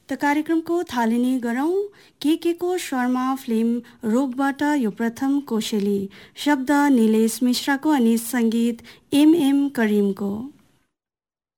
त कार्यक्रमको थालनी गरौँ। के को स्वरमा फिल्म रोगबाट यो प्रथम कोसेली, शब्द निलेश मिश्राको अनि सङ्गीत एम करिमको।